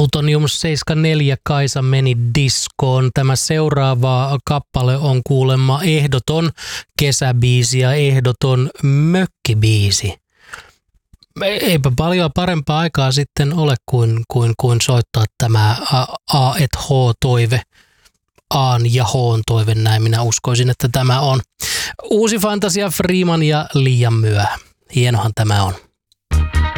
Plutonium 74 Kaisa meni diskoon. Tämä seuraava kappale on kuulemma ehdoton kesäbiisi ja ehdoton mökkibiisi. Eipä paljon parempaa aikaa sitten ole kuin soittaa tämä A et H-toive. Aan ja H:n toive, näin minä uskoisin, että tämä on uusi Fantasia Freeman ja liian myöhä. Hienohan tämä on.